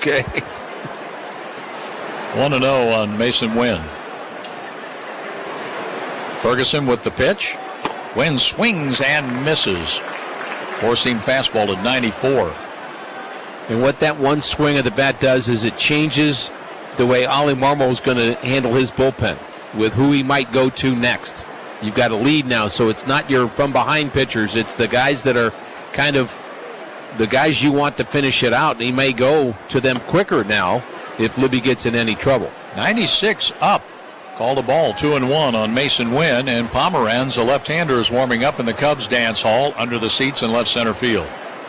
Okay. 1-0 on Mason Wynn. Ferguson with the pitch. Wynn swings and misses. Four-seam fastball at 94. And what that one swing of the bat does is it changes the way Ollie Marmol is going to handle his bullpen with who he might go to next. You've got a lead now, so it's not your from-behind pitchers. It's the guys that are kind of the guys you want to finish it out. And he may go to them quicker now if Libby gets in any trouble. 96 up. Call the ball, 2-1 on Mason Wynn, and Pomeranz, the left-hander, is warming up in the Cubs dance hall under the seats in left center field.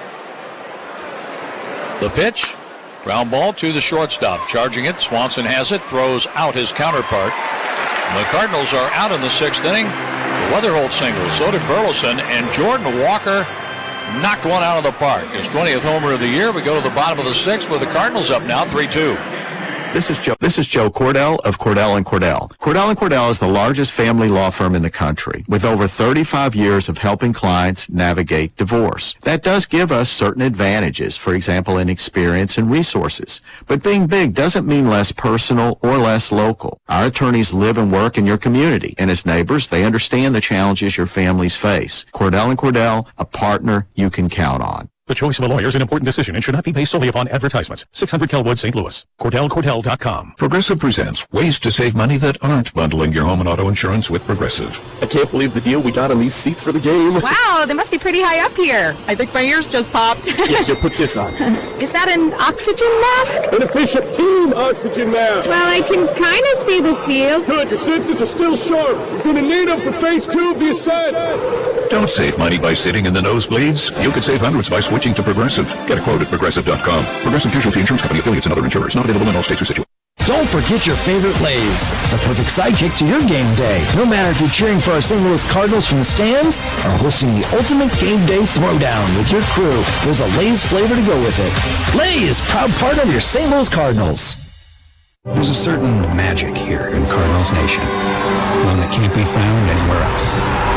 The pitch, ground ball to the shortstop. Charging it, Swanson has it, throws out his counterpart. The Cardinals are out in the sixth inning. Weatherholt singles, so did Burleson, and Jordan Walker knocked one out of the park. His 20th homer of the year. We go to the bottom of the sixth with the Cardinals up now, 3-2. This is Joe Cordell of Cordell & Cordell. Cordell & Cordell is the largest family law firm in the country with over 35 years of helping clients navigate divorce. That does give us certain advantages, for example, in experience and resources. But being big doesn't mean less personal or less local. Our attorneys live and work in your community, and as neighbors, they understand the challenges your families face. Cordell & Cordell, a partner you can count on. The choice of a lawyer is an important decision and should not be based solely upon advertisements. 600 Kelwood, St. Louis. CordellCordell.com. Progressive presents ways to save money that aren't bundling your home and auto insurance with Progressive. I can't believe the deal we got on these seats for the game. Wow, they must be pretty high up here. I think my ears just popped. Yeah, here, put this on. Is that an oxygen mask? An efficient team oxygen mask. Well, I can kind of see the field. Good, your senses are still sharp. You're going to need them for phase 2 of the ascent. Don't save money by sitting in the nosebleeds. You could save hundreds by switching to Progressive. Get a quote at Progressive.com. Progressive Casualty Insurance Company, affiliates, and other insurers. Not available in all states or situations. Don't forget your favorite Lay's, the perfect sidekick to your game day. No matter if you're cheering for our St. Louis Cardinals from the stands or hosting the ultimate game day throwdown with your crew, there's a Lay's flavor to go with it. Lay's, proud partner of your St. Louis Cardinals. There's a certain magic here in Cardinals Nation, one that can't be found anywhere else.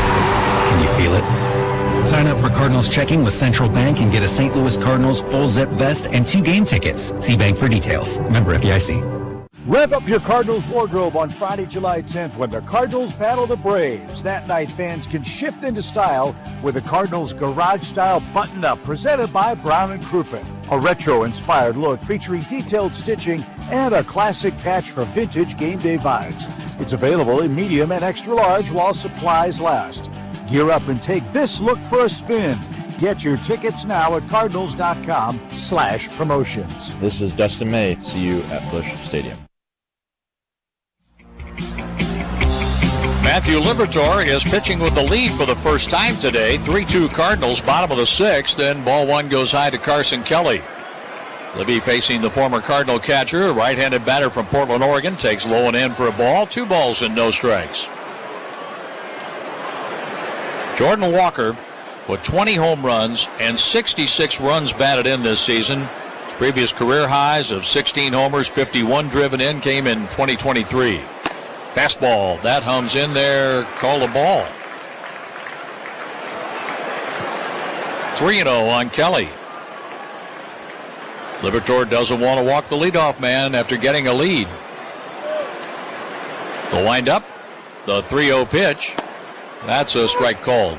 Can you feel it? Sign up for Cardinals Checking with Central Bank and get a St. Louis Cardinals full zip vest and 2 game tickets. See bank for details. Member FDIC. Rev up your Cardinals wardrobe on Friday, July 10th when the Cardinals battle the Braves. That night, fans can shift into style with the Cardinals garage-style button-up presented by Brown & Crouppen. A retro-inspired look featuring detailed stitching and a classic patch for vintage game day vibes. It's available in medium and extra large while supplies last. Gear up and take this look for a spin. Get your tickets now at cardinals.com/promotions. This is Dustin May. See you at Busch Stadium. Matthew Liberatore is pitching with the lead for the first time today. 3-2 Cardinals, bottom of the sixth, and ball one goes high to Carson Kelly. Libby facing the former Cardinal catcher, right-handed batter from Portland, Oregon, takes low and in for a ball. 2 balls and no strikes. Jordan Walker with 20 home runs and 66 runs batted in this season. His previous career highs of 16 homers, 51 driven in came in 2023. Fastball, that hums in there, call a ball. 3-0 on Kelly. Liberatore doesn't want to walk the leadoff man after getting a lead. The windup, the 3-0 pitch. That's a strike called.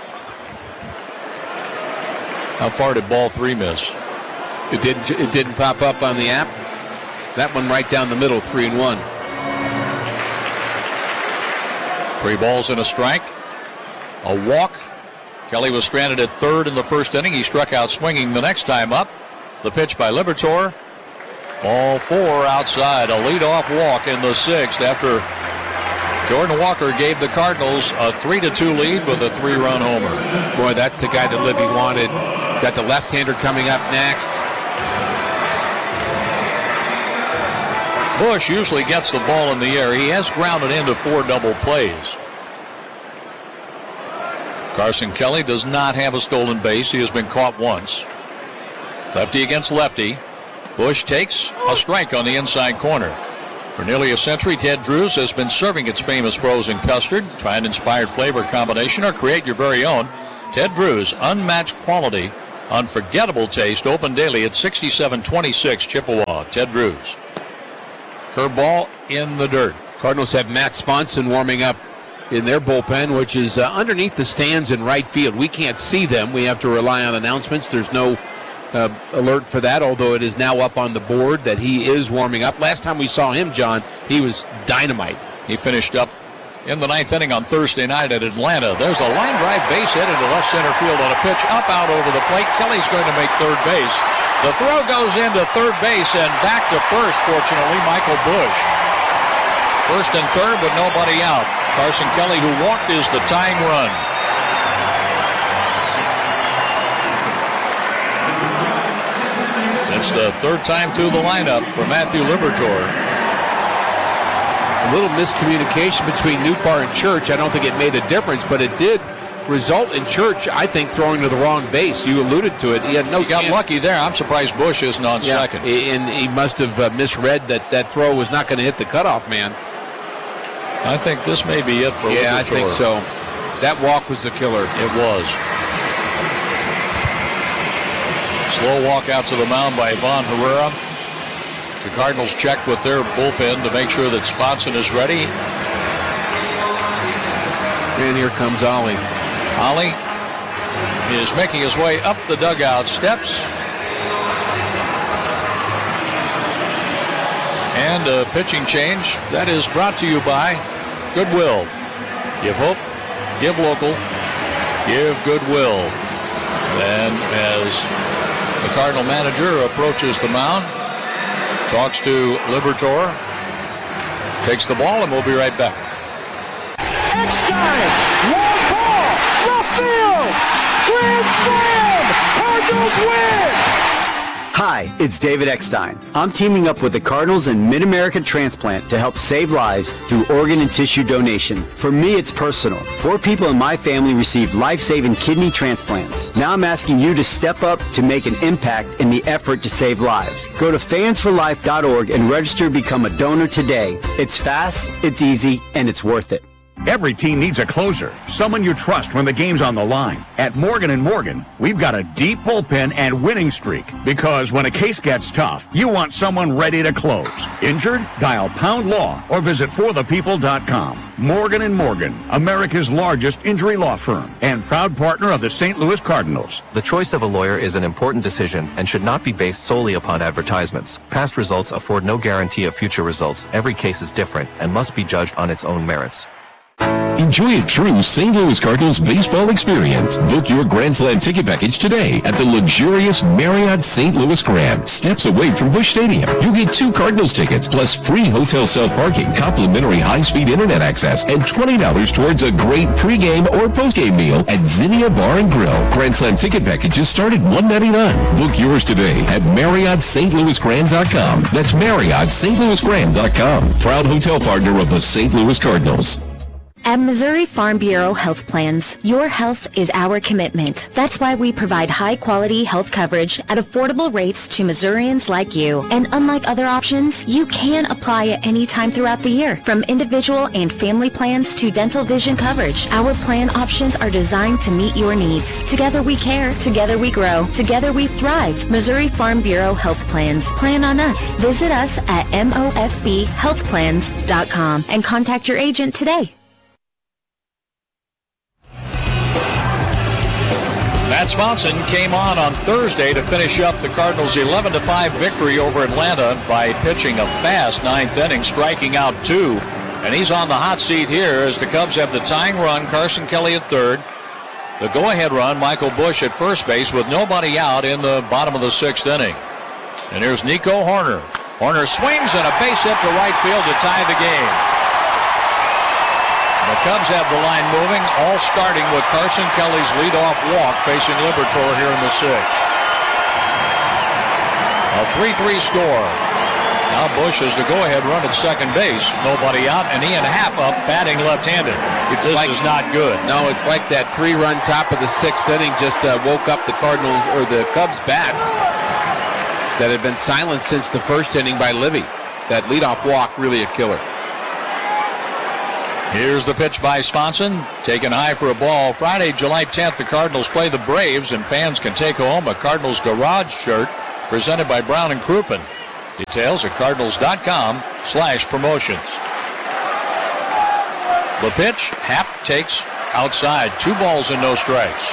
How far did ball 3 miss? It didn't pop up on the app. That one right down the middle, 3-1. 3 balls and a strike. A walk. Kelly was stranded at third in the first inning. He struck out swinging the next time up. The pitch by Liberatore. Ball 4 outside. A leadoff walk in the sixth after Jordan Walker gave the Cardinals a 3-2 lead with a 3-run homer. Boy, that's the guy that Libby wanted. Got the left-hander coming up next. Busch usually gets the ball in the air. He has grounded into 4 double plays. Carson Kelly does not have a stolen base. He has been caught once. Lefty against lefty. Busch takes a strike on the inside corner. For nearly a century, Ted Drewes has been serving its famous frozen custard. Try an inspired flavor combination or create your very own. Ted Drewes, unmatched quality unforgettable taste. Open daily at 6726 Chippewa. Ted Drews. Curveball in the dirt. Cardinals have Matt Swanson warming up in their bullpen, which is underneath the stands in right field. We can't see them. We have to rely on announcements. There's no alert for that, although it is now up on the board that he is warming up. Last time we saw him, John, he was dynamite. He finished up in the 9th inning on Thursday night at Atlanta. There's a line drive base hit into left center field on a pitch up out over the plate. Kelly's going to make third base. The throw goes into third base and back to first, fortunately, Michael Busch. First and third with nobody out. Carson Kelly, who walked, is the tying run. It's the third time through the lineup for Matthew Liberatore. A little miscommunication between Newbar and Church. I don't think it made a difference, but it did result in Church, I think, throwing to the wrong base. You alluded to it. He had no He got lucky there. I'm surprised Busch isn't on second. And he must have misread that throw was not going to hit the cutoff man. I think this may be it for Liberatore. I think so. That walk was the killer. It was. Slow walk out to the mound by Ivan Herrera. The Cardinals check with their bullpen to make sure that Swanson is ready. And here comes Ollie. Ollie is making his way up the dugout steps. And a pitching change that is brought to you by Goodwill. Give hope, give local, give goodwill. And as the Cardinal manager approaches the mound, talks to Liberatore, takes the ball, and we'll be right back. Eckstein, long ball, left field, grand slam, Cardinals win! Hi, it's David Eckstein. I'm teaming up with the Cardinals and Mid-America Transplant to help save lives through organ and tissue donation. For me, it's personal. 4 people in my family received life-saving kidney transplants. Now I'm asking you to step up to make an impact in the effort to save lives. Go to fansforlife.org and register to become a donor today. It's fast, it's easy, and it's worth it. Every team needs a closer, someone you trust when the game's on the line. At Morgan & Morgan, we've got a deep bullpen and winning streak because when a case gets tough, you want someone ready to close. Injured? Dial Pound Law or visit forthepeople.com. Morgan & Morgan, America's largest injury law firm and proud partner of the St. Louis Cardinals. The choice of a lawyer is an important decision and should not be based solely upon advertisements. Past results afford no guarantee of future results. Every case is different and must be judged on its own merits. Enjoy a true St. Louis Cardinals baseball experience. Book your Grand Slam ticket package today at the luxurious Marriott St. Louis Grand, steps away from Busch Stadium. You'll get 2 Cardinals tickets plus free hotel self-parking, complimentary high-speed internet access, and $20 towards a great pregame or postgame meal at Zinnia Bar and Grill. Grand Slam ticket packages start at $199. Book yours today at MarriottSt.LouisGrand.com. That's MarriottSt.LouisGrand.com. Proud hotel partner of the St. Louis Cardinals. At Missouri Farm Bureau Health Plans, your health is our commitment. That's why we provide high-quality health coverage at affordable rates to Missourians like you. And unlike other options, you can apply at any time throughout the year, from individual and family plans to dental vision coverage. Our plan options are designed to meet your needs. Together we care, together we grow, together we thrive. Missouri Farm Bureau Health Plans. Plan on us. Visit us at mofbhealthplans.com and contact your agent today. Matt Swanson came on Thursday to finish up the Cardinals' 11-5 victory over Atlanta by pitching a fast 9th inning, striking out 2. And he's on the hot seat here as the Cubs have the tying run, Carson Kelly at third. The go-ahead run, Michael Busch at first base with nobody out in the bottom of the 6th inning. And here's Nico Hoerner. Hoerner swings and a base hit to right field to tie the game. The Cubs have the line moving, all starting with Carson Kelly's leadoff walk facing Liberatore here in the 6th. A 3-3 score. Now Busch has the go-ahead run at second base. Nobody out, and Ian Happ up batting left-handed. This is not good. No, it's like that 3-run top of the 6th inning just woke up the Cardinals, or the Cubs bats that had been silent since the 1st inning by Livy. That leadoff walk, really a killer. Here's the pitch by Swanson, taken high for a ball. Friday, July 10th, the Cardinals play the Braves, and fans can take home a Cardinals Garage shirt presented by Brown and Crouppen. Details at cardinals.com/promotions. The pitch, Happ takes outside. 2 balls and no strikes.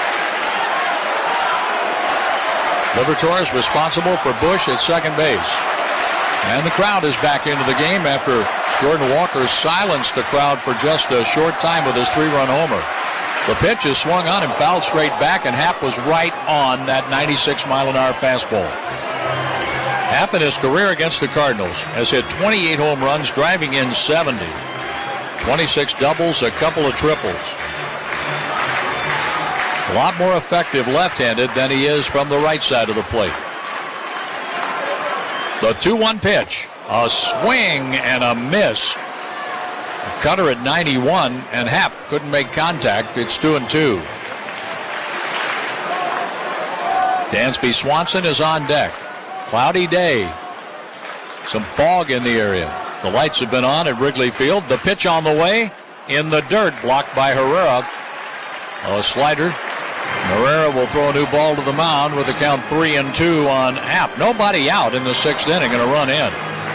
Liberatore is responsible for Bush at second base. And the crowd is back into the game after Jordan Walker silenced the crowd for just a short time with his 3-run homer. The pitch is swung on and fouled straight back, and Happ was right on that 96-mile-an-hour fastball. Happ in his career against the Cardinals has hit 28 home runs, driving in 70. 26 doubles, a couple of triples. A lot more effective left-handed than he is from the right side of the plate. The 2-1 pitch, a swing and a miss. A cutter at 91, and Happ couldn't make contact. It's 2-2. Dansby Swanson is on deck. Cloudy day. Some fog in the area. The lights have been on at Wrigley Field. The pitch on the way in the dirt, blocked by Herrera. A slider. Herrera will throw a new ball to the mound with a count 3-2 on Happ. Nobody out in the 6th inning and a run in.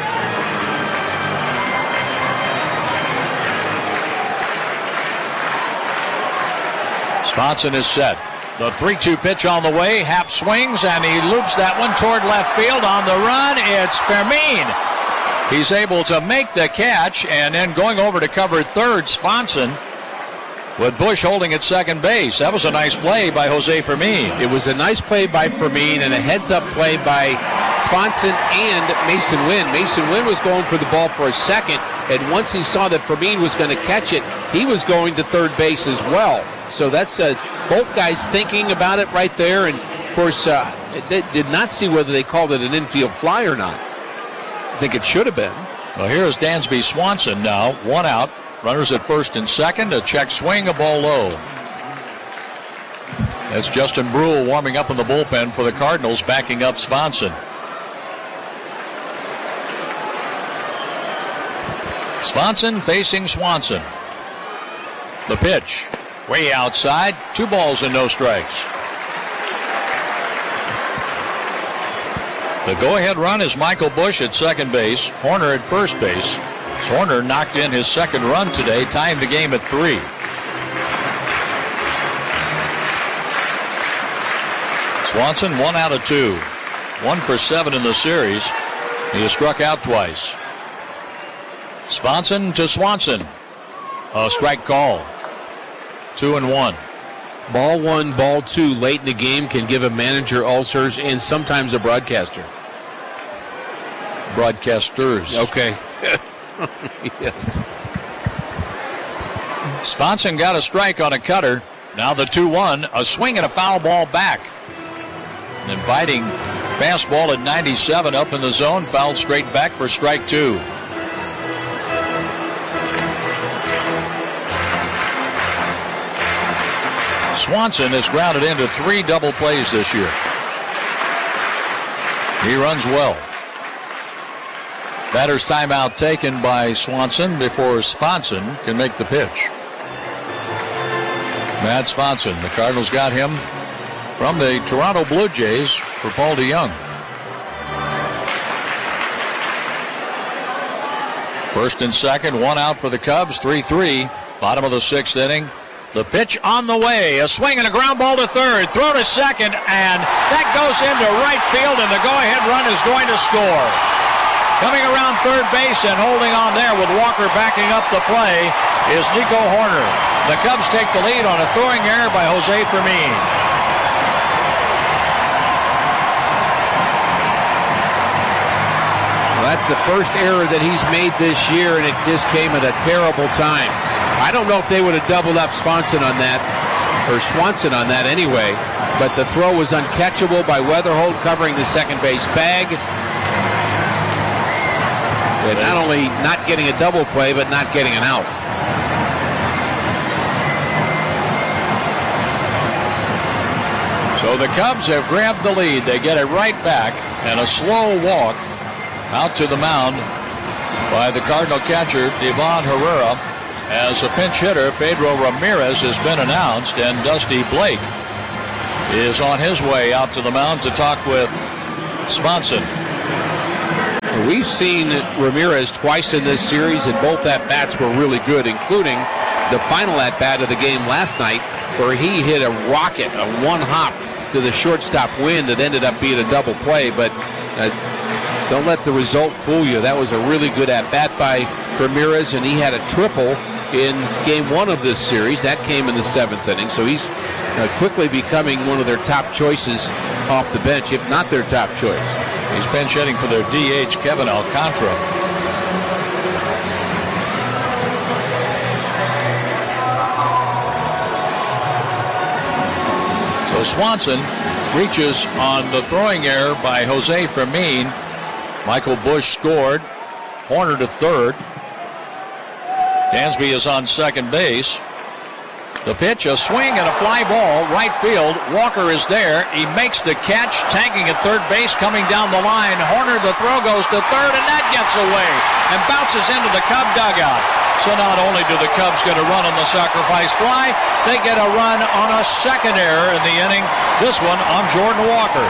Swanson is set. The 3-2 pitch on the way. Happ swings and he loops that one toward left field. On the run, it's Fermin. He's able to make the catch, and then going over to cover third, Swanson, with Bush holding at second base. That was a nice play by Jose Fermin. It was a nice play by Fermin and a heads-up play by Swanson and Mason Wynn. Mason Wynn was going for the ball for a second, and once he saw that Fermin was going to catch it, he was going to third base as well. So that's both guys thinking about it right there, and of course, they did not see whether they called it an infield fly or not. I think it should have been. Well, here's Dansby Swanson now, 1 out. Runners at first and second. A check swing, a ball low. That's Justin Brule warming up in the bullpen for the Cardinals, backing up Swanson. Swanson facing Swanson. The pitch, way outside. 2 balls and no strikes. The go-ahead run is Michael Bush at second base, Horner at first base. Horner knocked in his second run today, tying the game at 3. Swanson 1 out of 2. 1 for 7 in the series. He has struck out twice. Swanson to Swanson. A strike call. 2-1. Ball 1, ball 2 late in the game can give a manager ulcers and sometimes a broadcaster. Broadcasters. Okay. Yes. Swanson got a strike on a cutter. Now the 2-1, a swing and a foul ball back. An inviting fastball at 97 up in the zone, fouled straight back for strike 2. Swanson has grounded into 3 double plays this year. He runs well. Batter's timeout taken by Swanson before Swanson can make the pitch. Matt Swanson, the Cardinals got him from the Toronto Blue Jays for Paul DeYoung. First and second, 1 out for the Cubs, 3-3. Bottom of the 6th inning. The pitch on the way, a swing and a ground ball to third, throw to second, and that goes into right field, and the go-ahead run is going to score. Coming around third base and holding on there with Walker backing up the play is Nico Horner. The Cubs take the lead on a throwing error by Jose Fermin. Well, that's the first error that he's made this year, and it just came at a terrible time. I don't know if they would have doubled up Swanson on that, or Swanson on that anyway, but the throw was uncatchable by Weatherholt covering the second base bag. And not only not getting a double play, but not getting an out. So the Cubs have grabbed the lead. They get it right back, and a slow walk out to the mound by the Cardinal catcher, Devon Herrera. as a pinch hitter. Pedro Ramirez has been announced, and Dusty Blake is on his way out to the mound to talk with Swanson. We've seen Ramirez twice in this series, and both at-bats were really good, including the final at-bat of the game last night, where he hit a rocket, a one-hop to the shortstop win that ended up being a double play. But don't let the result fool you. That was a really good at-bat by Ramirez, and he had a triple in game 1 of this series. That came in the 7th inning, so he's quickly becoming one of their top choices off the bench, if not their top choice. He's pinch hitting for their DH, Kevin Alcantara. So Swanson reaches on the throwing error by Jose Fermin. Michael Bush scored. Horner to third. Dansby is on second base. The pitch, a swing and a fly ball, right field. Walker is there. He makes the catch, tagging at third base, coming down the line. Horner, the throw goes to third, and that gets away and bounces into the Cub dugout. So not only do the Cubs get a run on the sacrifice fly, they get a run on a second error in the inning, this one on Jordan Walker.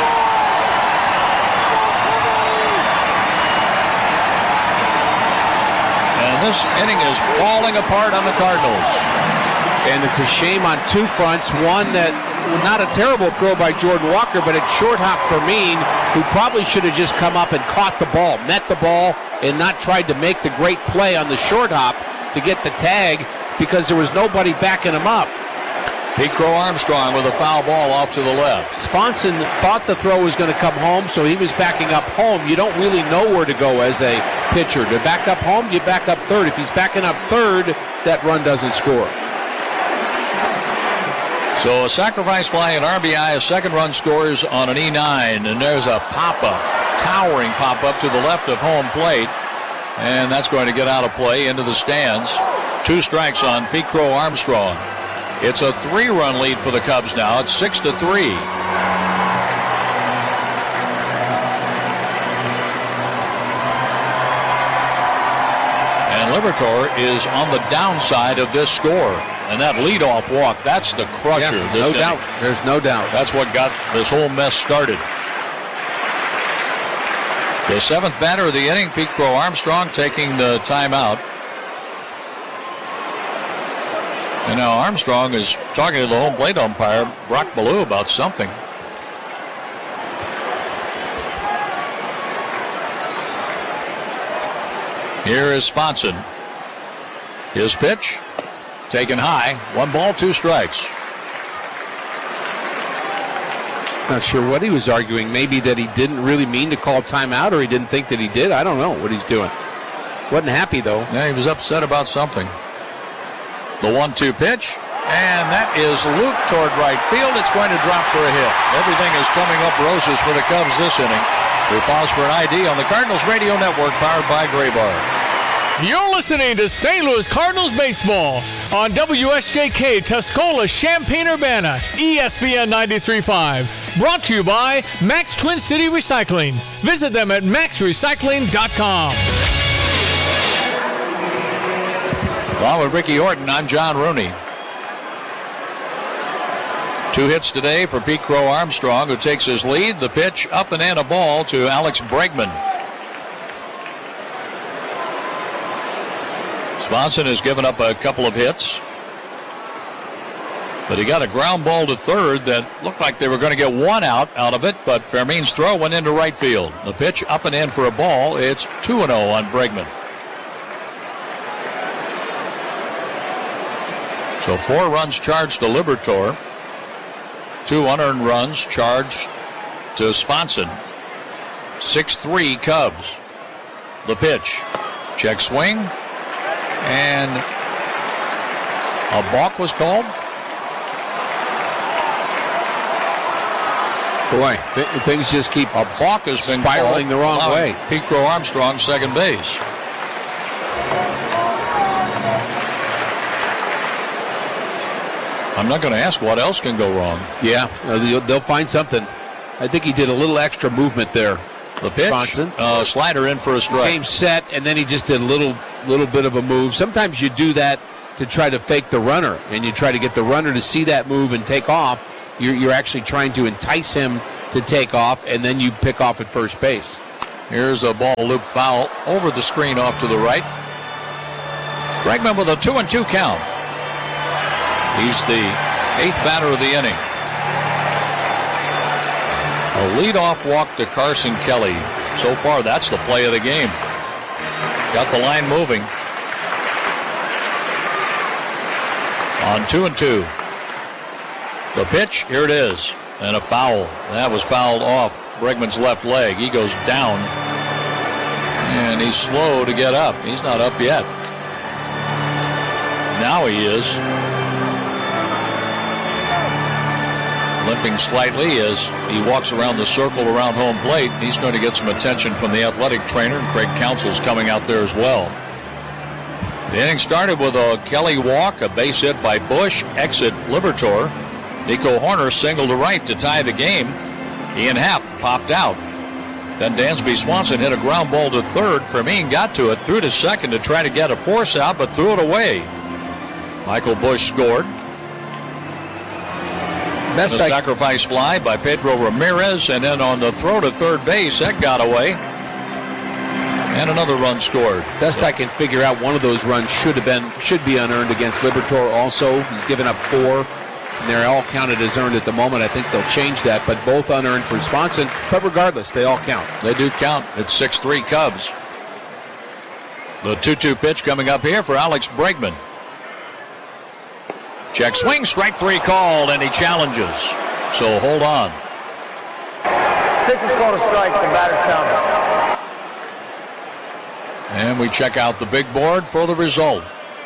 And this inning is falling apart on the Cardinals. And it's a shame on two fronts. One, that not a terrible throw by Jordan Walker, but a short hop for Mean, who probably should have just come up and caught the ball, met the ball, and not tried to make the great play on the short hop to get the tag, because there was nobody backing him up. Pete Crow Armstrong with a foul ball off to the left. Swanson thought the throw was going to come home, so he was backing up home. You don't really know where to go as a pitcher. To back up home, you back up third. If he's backing up third, that run doesn't score. So a sacrifice fly, an RBI, a second run scores on an E9, and there's a pop-up, towering pop-up to the left of home plate, and that's going to get out of play into the stands. 2 strikes on Pete Crow Armstrong. It's a 3-run lead for the Cubs now. It's 6-3. And Liberatore is on the downside of this score. And that leadoff walk, that's the crusher. Yeah, no doubt. There's no doubt. That's what got this whole mess started. The 7th batter of the inning, Pete Crow Armstrong taking the timeout. And now Armstrong is talking to the home plate umpire, Brock Ballou, about something. Here is Swanson. His pitch. Taken high. 1 ball, 2 strikes. Not sure what he was arguing. Maybe that he didn't really mean to call timeout, or he didn't think that he did. I don't know what he's doing. Wasn't happy, though. Yeah, he was upset about something. The 1-2 pitch. And that is looped toward right field. It's going to drop for a hit. Everything is coming up roses for the Cubs this inning. We pause for an ID on the Cardinals Radio Network, powered by Graybar. You're listening to St. Louis Cardinals baseball on WSJK Tuscola, Champaign-Urbana, ESPN 93.5. Brought to you by Max Twin City Recycling. Visit them at maxrecycling.com. Along with Ricky Horton, I'm John Rooney. 2 hits today for Pete Crow Armstrong, who takes his lead. The pitch up and in, a ball to Alex Bregman. Swanson has given up a couple of hits, but he got a ground ball to third that looked like they were going to get 1 out of it, but Fermin's throw went into right field. The pitch up and in for a ball. It's 2-0 on Bregman. So 4 runs charged to Liberatore. 2 unearned runs charged to Swanson. 6-3 Cubs. The pitch. Check swing. And a balk was called. Boy, things just keep a balk has been spiraling the wrong way. Pete Crow Armstrong, second base. I'm not going to ask what else can go wrong. Yeah, they'll find something. I think he did a little extra movement there The pitch, Swanson. Slider in for a strike. Game set, and then he just did a little bit of a move. Sometimes you do that to try to fake the runner, and you try to get the runner to see that move and take off. You're actually trying to entice him to take off, and then you pick off at first base. Here's a ball loop foul over the screen off to the right. Bregman with a 2-2 count. He's the 8th batter of the inning. A leadoff walk to Carson Kelly. So far, that's the play of the game. Got the line moving. On 2-2. The pitch, here it is. And a foul. That was fouled off Bregman's left leg. He goes down. And he's slow to get up. He's not up yet. Now he is. Limping slightly as he walks around the circle around home plate. He's going to get some attention from the athletic trainer, and Craig Counsell's coming out there as well. The inning started with a Kelly walk, a base hit by Bush, exit Liberatore. Nico Horner singled to right to tie the game. Ian Happ popped out. Then Dansby Swanson hit a ground ball to third. Fermin got to it, threw to second to try to get a force out, but threw it away. Michael Bush scored. A sacrifice fly by Pedro Ramirez, and then on the throw to third base, that got away. And another run scored. Best I can figure out, one of those runs should be unearned against Liberatore also. He's given up 4, and they're all counted as earned at the moment. I think they'll change that, but both unearned for Swanson. But regardless, they all count. They do count. It's 6-3 Cubs. The 2-2 pitch coming up here for Alex Bregman. Check swing, strike 3 called, and he challenges. So hold on. Pitch is called a strike, the batter's counted. And we check out the big board for the result.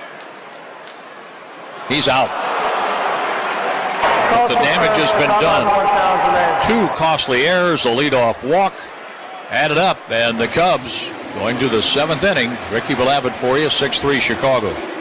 He's out. But the damage has been done. 2 costly errors, a leadoff walk, added up, and the Cubs going to the 7th inning. Ricky Villavit for you, 6-3 Chicago.